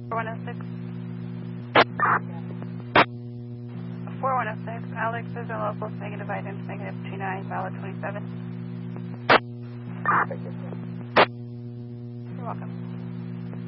4106. 4106. Alex is our locals, negative items, negative 29, valid 27. Thank you. You're welcome.